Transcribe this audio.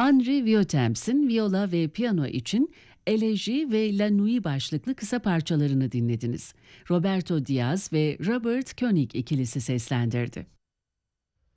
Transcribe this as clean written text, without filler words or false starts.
Henri Vieuxtemps''in viola ve piyano için Eleji ve La Nuit başlıklı kısa parçalarını dinlediniz. Roberto Diaz ve Robert Koenig ikilisi seslendirdi.